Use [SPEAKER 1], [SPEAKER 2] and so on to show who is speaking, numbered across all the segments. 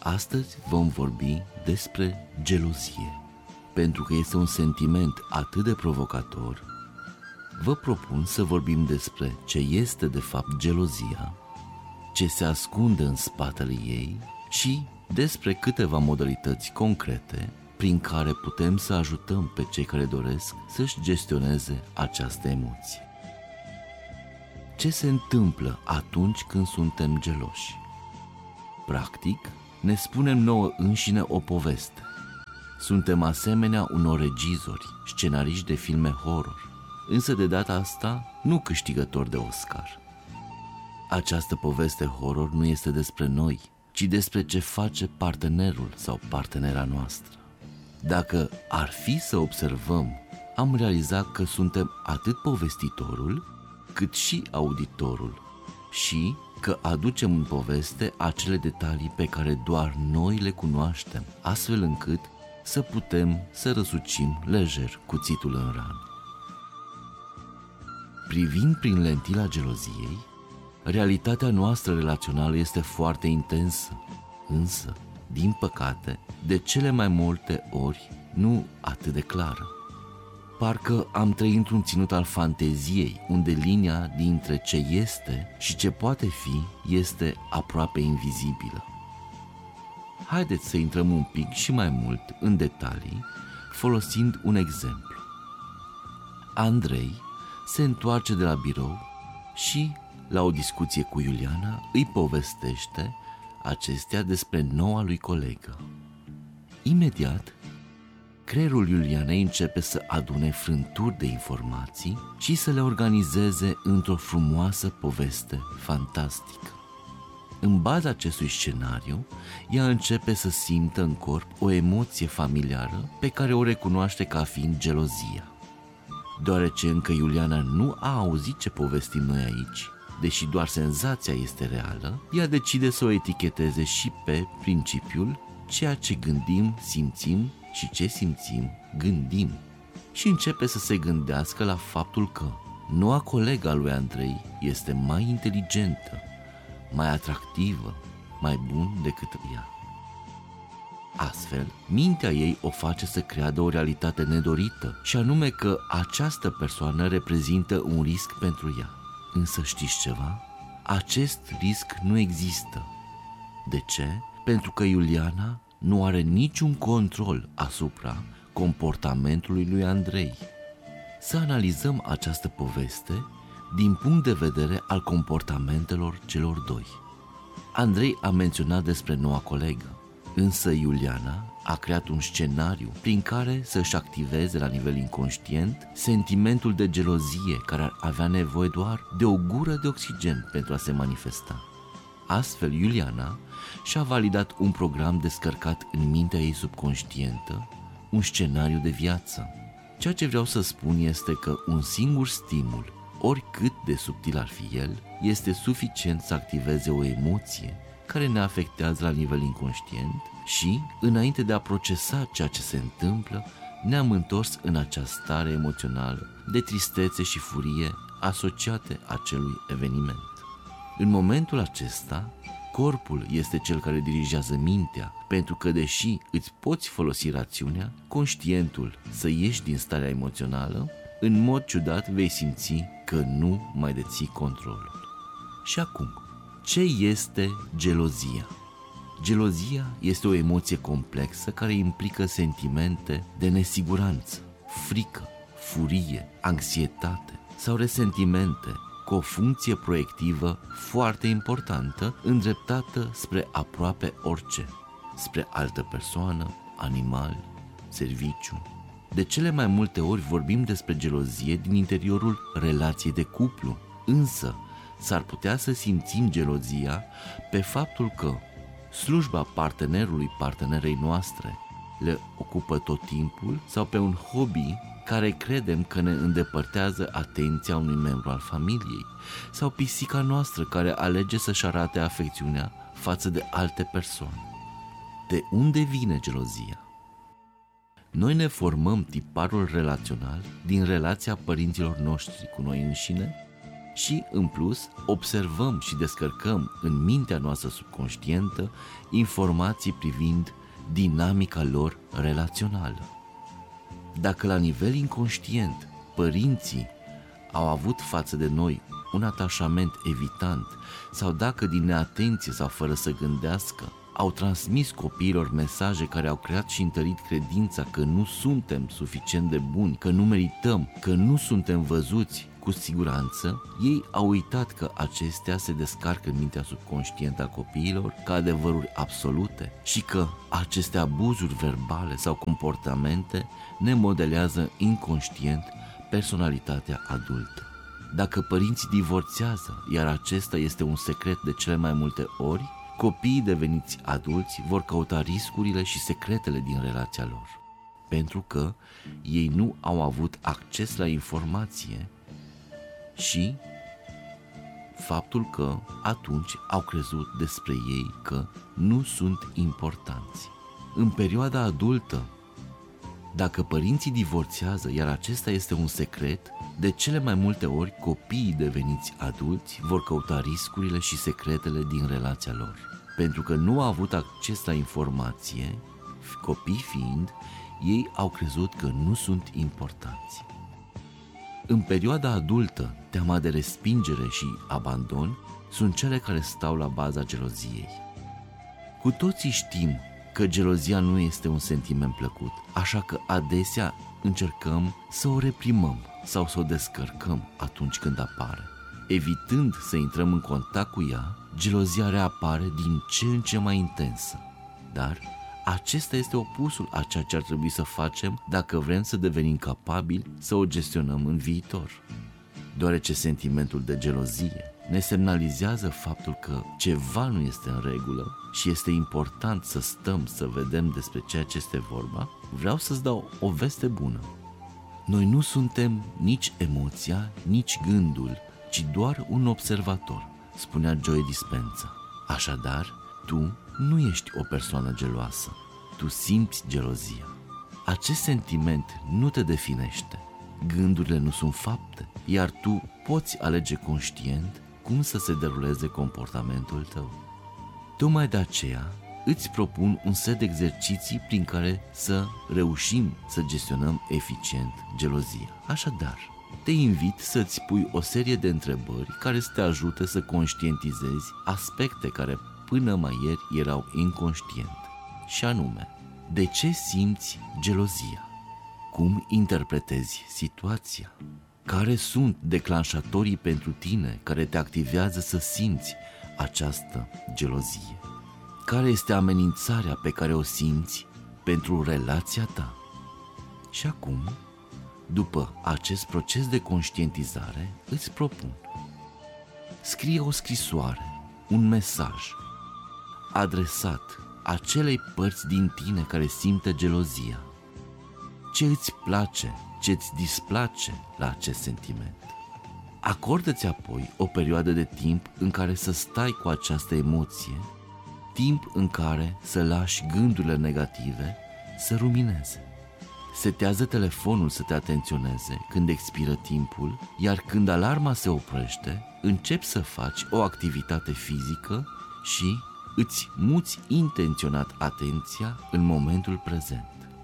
[SPEAKER 1] Astăzi vom vorbi despre gelozie. Pentru că este un sentiment atât de provocator, vă propun să vorbim despre ce este de fapt gelozia, ce se ascunde în spatele ei și despre câteva modalități concrete prin care putem să ajutăm pe cei care doresc să-și gestioneze această emoție. Ce se întâmplă atunci când suntem geloși? Practic, ne spunem nouă înșine o poveste. Suntem asemenea unor regizori, scenariști de filme horror, însă de data asta nu câștigători de Oscar. Această poveste horror nu este despre noi, ci despre ce face partenerul sau partenera noastră. Dacă ar fi să observăm, am realizat că suntem atât povestitorul, cât și auditorul și că aducem în poveste acele detalii pe care doar noi le cunoaștem, astfel încât să putem să răsucim lejer cuțitul în rană. Privind prin lentila geloziei, realitatea noastră relațională este foarte intensă, însă, din păcate, de cele mai multe ori nu atât de clară. Parcă am trăit într-un ținut al fanteziei, unde linia dintre ce este și ce poate fi este aproape invizibilă. Haideți să intrăm un pic și mai mult în detalii, folosind un exemplu. Andrei se întoarce de la birou și, la o discuție cu Iuliana, îi povestește acestea despre noua lui colegă. Imediat, creierul Iulianei începe să adune frânturi de informații și să le organizeze într-o frumoasă poveste fantastică. În baza acestui scenariu, ea începe să simtă în corp o emoție familiară pe care o recunoaște ca fiind gelozia. Deoarece încă Iuliana nu a auzit ce povestim noi aici, deși doar senzația este reală, ea decide să o eticheteze și pe principiul ceea ce gândim, simțim și ce simțim, gândim. Și începe să se gândească la faptul că noua colegă a lui Andrei este mai inteligentă, mai atractivă, mai bun decât ea. Astfel, mintea ei o face să creadă o realitate nedorită, și anume că această persoană reprezintă un risc pentru ea. Însă știți ceva? Acest risc nu există. De ce? Pentru că Iuliana nu are niciun control asupra comportamentului lui Andrei. Să analizăm această poveste din punct de vedere al comportamentelor celor doi. Andrei a menționat despre noua colegă, însă Iuliana a creat un scenariu prin care să-și activeze la nivel inconștient sentimentul de gelozie care ar avea nevoie doar de o gură de oxigen pentru a se manifesta. Astfel, Iuliana și-a validat un program descărcat în mintea ei subconștientă, un scenariu de viață. Ceea ce vreau să spun este că un singur stimul, oricât de subtil ar fi el, este suficient să activeze o emoție care ne afectează la nivel inconștient și, înainte de a procesa ceea ce se întâmplă, ne-am întors în acea stare emoțională de tristețe și furie asociate acelui eveniment. În momentul acesta, corpul este cel care dirigează mintea, pentru că deși îți poți folosi rațiunea, conștientul să ieși din starea emoțională, în mod ciudat vei simți că nu mai deții controlul. Și acum, ce este gelozia? Gelozia este o emoție complexă care implică sentimente de nesiguranță, frică, furie, anxietate sau resentimente, cu o funcție proiectivă foarte importantă, îndreptată spre aproape orice, spre altă persoană, animal, serviciu. De cele mai multe ori vorbim despre gelozie din interiorul relației de cuplu, însă s-ar putea să simțim gelozia pe faptul că slujba partenerei noastre le ocupă tot timpul sau pe un hobby care credem că ne îndepărtează atenția unui membru al familiei, sau pisica noastră care alege să-și arate afecțiunea față de alte persoane. De unde vine gelozia? Noi ne formăm tiparul relațional din relația părinților noștri cu noi înșine și, în plus, observăm și descărcăm în mintea noastră subconștientă informații privind dinamica lor relațională. Dacă la nivel inconștient părinții au avut față de noi un atașament evitant sau dacă din neatenție sau fără să gândească au transmis copiilor mesaje care au creat și întărit credința că nu suntem suficient de buni, că nu merităm, că nu suntem văzuți cu siguranță, ei au uitat că acestea se descarcă în mintea subconștientă a copiilor ca adevăruri absolute și că aceste abuzuri verbale sau comportamente ne modelează inconștient personalitatea adultă. Dacă părinții divorțează, iar acesta este un secret de cele mai multe ori, copiii deveniți adulți vor căuta riscurile și secretele din relația lor, pentru că ei nu au avut acces la informație și faptul că atunci au crezut despre ei că nu sunt importanți. În perioada adultă, dacă părinții divorțează, iar acesta este un secret, de cele mai multe ori copiii deveniți adulți vor căuta riscurile și secretele din relația lor. Pentru că nu au avut acces la informație, copii fiind, ei au crezut că nu sunt importanți. În perioada adultă, teama de respingere și abandon sunt cele care stau la baza geloziei. Cu toții știm că gelozia nu este un sentiment plăcut, așa că adesea încercăm să o reprimăm sau să o descărcăm atunci când apare. Evitând să intrăm în contact cu ea, gelozia reapare din ce în ce mai intensă. Dar acesta este opusul a ceea ce ar trebui să facem dacă vrem să devenim capabili să o gestionăm în viitor. Deoarece sentimentul de gelozie ne semnalizează faptul că ceva nu este în regulă și este important să stăm să vedem despre ceea ce este vorba, vreau să-ți dau o veste bună. Noi nu suntem nici emoția, nici gândul, ci doar un observator, spunea Joe Dispenza. Așadar, tu nu ești o persoană geloasă, tu simți gelozia. Acest sentiment nu te definește, gândurile nu sunt fapte, iar tu poți alege conștient cum să se deruleze comportamentul tău. Tocmai de aceea îți propun un set de exerciții prin care să reușim să gestionăm eficient gelozia. Așadar, te invit să-ți pui o serie de întrebări care să te ajute să conștientizezi aspecte care până mai ieri erau inconștiente. Și anume, de ce simți gelozia? Cum interpretezi situația? Care sunt declanșatorii pentru tine care te activează să simți această gelozie? Care este amenințarea pe care o simți pentru relația ta? Și acum, după acest proces de conștientizare, îți propun: scrie o scrisoare, un mesaj adresat acelei părți din tine care simte gelozia. Ce îți place, ce îți displace la acest sentiment. Acordă-ți apoi o perioadă de timp în care să stai cu această emoție, timp în care să lași gândurile negative să rumineze. Setează telefonul să te atenționeze când expiră timpul, iar când alarma se oprește, începi să faci o activitate fizică și îți muți intenționat atenția în momentul prezent.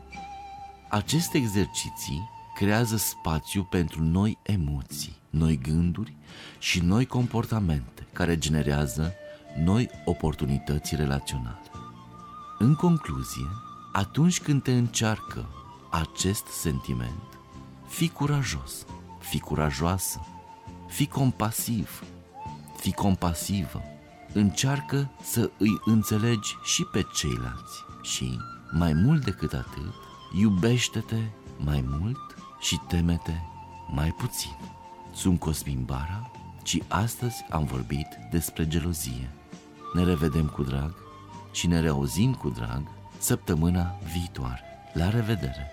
[SPEAKER 1] Aceste exerciții creează spațiu pentru noi emoții, noi gânduri și noi comportamente care generează noi oportunități relaționale. În concluzie, atunci când te încearcă acest sentiment, fii curajos, fii curajoasă, fii compasiv, fii compasivă. Încearcă să îi înțelegi și pe ceilalți și, mai mult decât atât, iubește-te mai mult și teme-te mai puțin. Sunt Cosmin Bara și astăzi am vorbit despre gelozie. Ne revedem cu drag și ne reauzim cu drag săptămâna viitoare. La revedere!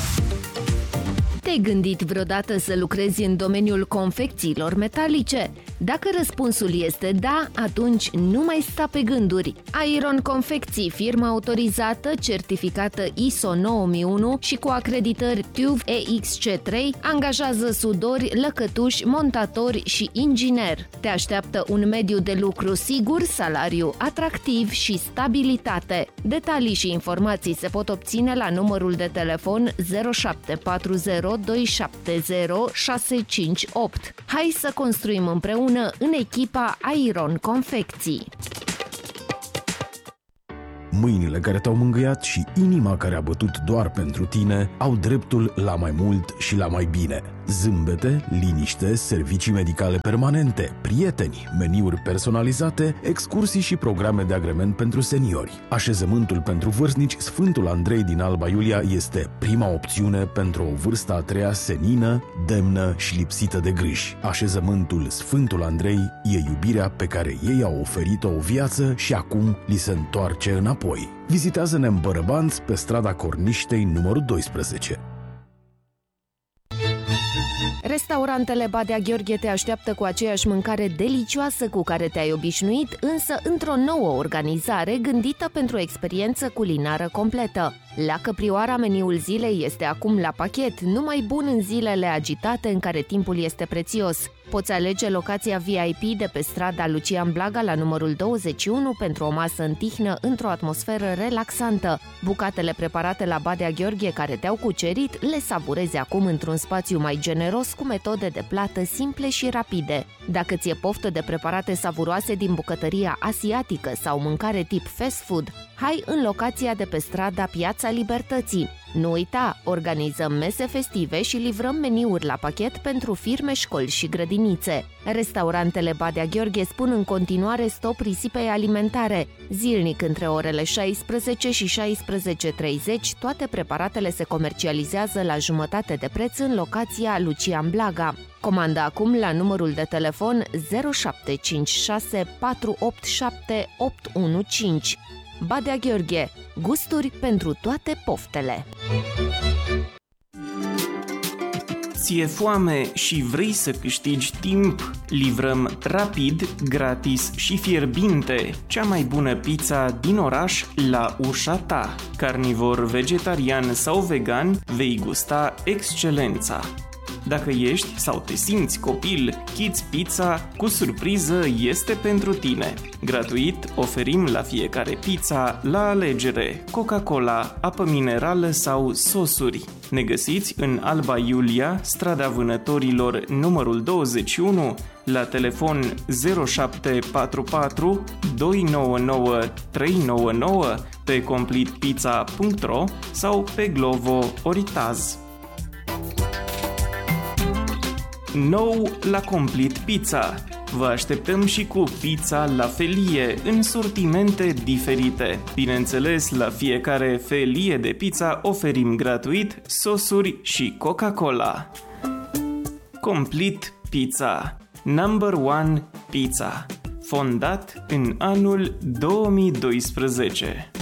[SPEAKER 2] Te-ai gândit vreodată să lucrezi în domeniul confecțiilor metalice? Dacă răspunsul este da, atunci nu mai sta pe gânduri. Iron Confecții, firmă autorizată, certificată ISO 9001 și cu acreditări TÜV EXC3, angajează sudori, lăcătuși, montatori și ingineri. Te așteaptă un mediu de lucru sigur, salariu atractiv și stabilitate. Detalii și informații se pot obține la numărul de telefon 0740 270 658. Hai să construim împreună în echipa Iron Confecții.
[SPEAKER 3] Mâinile care te-au mângâiat și inima care a bătut doar pentru tine au dreptul la mai mult și la mai bine. Zâmbete, liniște, servicii medicale permanente, prieteni, meniuri personalizate, excursii și programe de agrement pentru seniori. Așezământul pentru vârstnici Sfântul Andrei din Alba Iulia este prima opțiune pentru o vârstă a treia senină, demnă și lipsită de griji. Așezământul Sfântul Andrei e iubirea pe care ei au oferit-o o viață și acum li se întoarce înapoi. Vizitează-ne în Bărăbanți, pe strada Corniștei, numărul 12.
[SPEAKER 2] Restaurantele Badea Gheorghe te așteaptă cu aceeași mâncare delicioasă cu care te-ai obișnuit, însă într-o nouă organizare gândită pentru o experiență culinară completă. La Căprioara, meniul zilei este acum la pachet, numai bun în zilele agitate în care timpul este prețios. Poți alege locația VIP de pe strada Lucian Blaga la numărul 21 pentru o masă în tihnă într-o atmosferă relaxantă. Bucatele preparate la Badea Gheorghe care te-au cucerit le savurezi acum într-un spațiu mai generos cu metode de plată simple și rapide. Dacă ți-e poftă de preparate savuroase din bucătăria asiatică sau mâncare tip fast food, hai în locația de pe strada Piața Libertății. Nu uita, organizăm mese festive și livrăm meniuri la pachet pentru firme, școli și grădinițe. Restaurantele Badea Gheorghe spun în continuare stop risipei alimentare. Zilnic între orele 16 și 16:30, toate preparatele se comercializează la jumătate de preț în locația Lucian Blaga. Comanda acum la numărul de telefon 0756 487 815. Badea Gheorghe, gusturi pentru toate poftele.
[SPEAKER 4] Ți-e foame și vrei să câștigi timp? Livrăm rapid, gratis și fierbinte cea mai bună pizza din oraș la ușa ta. Carnivor, vegetarian sau vegan, vei gusta excelența. Dacă ești sau te simți copil, Kids Pizza cu surpriză este pentru tine. Gratuit oferim la fiecare pizza la alegere Coca-Cola, apă minerală sau sosuri. Ne găsiți în Alba Iulia, strada Vânătorilor numărul 21, la telefon 0744 299 399, pe completepizza.ro sau pe Glovo Oritaz. Nou la Complete Pizza. Vă așteptăm și cu pizza la felie în sortimente diferite. Bineînțeles, la fiecare felie de pizza oferim gratuit sosuri și Coca-Cola. Complete Pizza. Number One Pizza. Fondat în anul 2012.